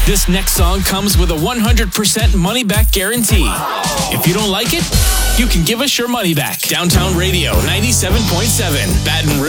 This next song comes with a 100% money-back guarantee. If you don't like it, you can give us your money back. Downtown Radio 97.7, Baton Rouge.